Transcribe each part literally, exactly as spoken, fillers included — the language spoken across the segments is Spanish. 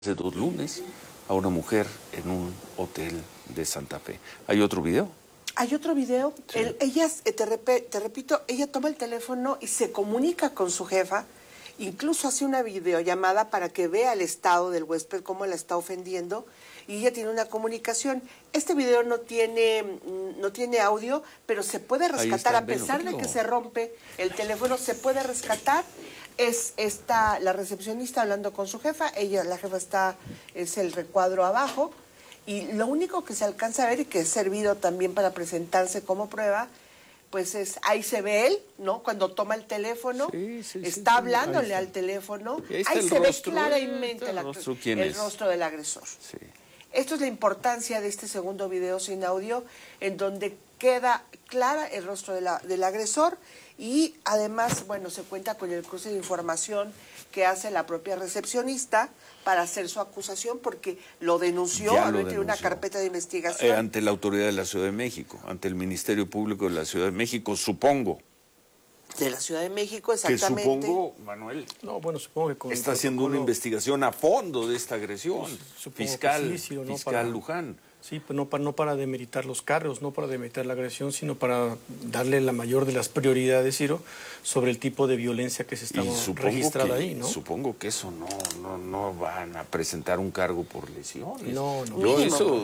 Hace dos lunes a una mujer en un hotel de Santa Fe. ¿Hay otro video? Hay otro video. Sí. El, ella, te, rep, te repito, ella toma el teléfono y se comunica con su jefa, incluso hace una videollamada para que vea el estado del huésped, cómo la está ofendiendo, y ella tiene una comunicación. Este video no tiene, no tiene audio, pero se puede rescatar, a pesar de que se rompe el teléfono, se puede rescatar. Es esta, la recepcionista hablando con su jefa, ella, la jefa está, es el recuadro abajo, y lo único que se alcanza a ver y que es servido también para presentarse como prueba, pues es, ahí se ve él, ¿no? Cuando toma el teléfono, sí, sí, está sí, hablándole sí, al teléfono, ahí, ahí se rostro, ve claramente el, la, rostro, el rostro del agresor. Sí. Esto es la importancia de este segundo video sin audio, en donde queda clara el rostro de la, del agresor, y además, bueno, se cuenta con el cruce de información que hace la propia recepcionista para hacer su acusación, porque lo denunció, ya lo tiene una carpeta de investigación. Eh, ante la autoridad de la Ciudad de México, ante el Ministerio Público de la Ciudad de México, supongo. De la Ciudad de México, exactamente. Que supongo, Manuel, no, bueno, supongo que con está haciendo una investigación a fondo de esta agresión. Pues, fiscal, sí, sí, no, fiscal para, Luján. Sí, pues no para, no para demeritar los cargos, no para demeritar la agresión, sino para darle la mayor de las prioridades, Ciro, sobre el tipo de violencia que se está registrada ahí, ¿no? Supongo que eso no, no, no van a presentar un cargo por lesiones. No, no. Yo eso,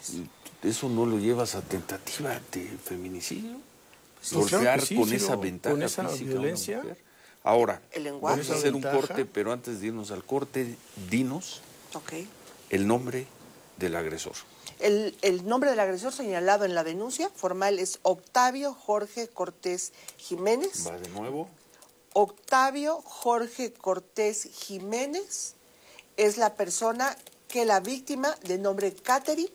eso no lo llevas a tentativa de feminicidio. Golpear sí, con, sí, esa ventaja con esa violencia. Ahora, el vamos a hacer un corte, pero antes de irnos al corte, dinos okay. el nombre del agresor. El, el nombre del agresor señalado en la denuncia formal es Octavio Jorge Cortés Jiménez. ¿Va de nuevo? Octavio Jorge Cortés Jiménez es la persona que la víctima, de nombre Catherine,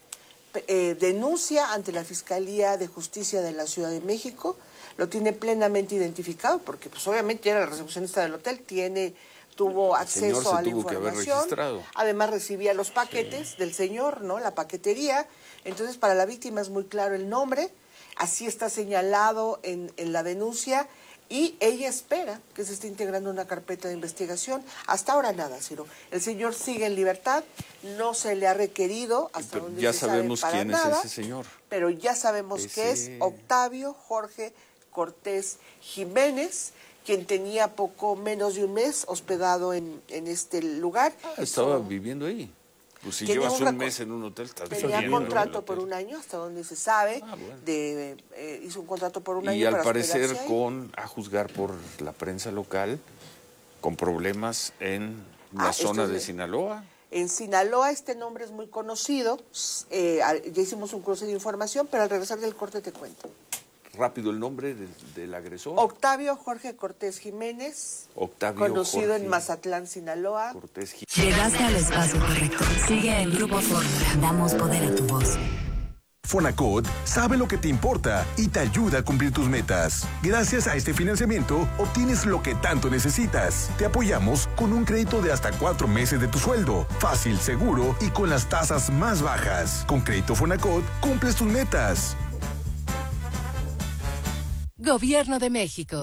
Eh, denuncia ante la Fiscalía de Justicia de la Ciudad de México. Lo tiene plenamente identificado porque pues obviamente era la recepcionista del hotel, tiene tuvo acceso a la información, además recibía los paquetes sí. del señor, ¿no? La paquetería. Entonces para la víctima es muy claro el nombre, así está señalado en, en la denuncia, y ella espera que se esté integrando una carpeta de investigación. Hasta ahora nada, Ciro. El señor sigue en libertad, no se le ha requerido hasta donde ya se sabemos sabe para quién nada, es ese señor. Pero ya sabemos ese... que es Octavio Jorge Cortés Jiménez, quien tenía poco menos de un mes hospedado en, en este lugar. Ah, estaba Eso... viviendo ahí. Pues si llevas un, un mes en un hotel, estás tenía viviendo contrato por un año, hasta donde se sabe. Ah, bueno. de, eh, hizo un contrato por un y año. Y al para parecer, con a juzgar por la prensa local, con problemas en la ah, zona de Sinaloa. En Sinaloa este nombre es muy conocido. Eh, ya hicimos un cruce de información, pero al regresar del corte te cuento. Rápido el nombre del, del agresor. Octavio Jorge Cortés Jiménez, Octavio conocido Jorge en Mazatlán, Sinaloa. Cortés Jiménez. Llegaste al espacio correcto. Sigue en Grupo Fórmula. Damos poder a tu voz. Fonacot sabe lo que te importa y te ayuda a cumplir tus metas. Gracias a este financiamiento, obtienes lo que tanto necesitas. Te apoyamos con un crédito de hasta cuatro meses de tu sueldo. Fácil, seguro y con las tasas más bajas. Con Crédito Fonacot, cumples tus metas. Gobierno de México.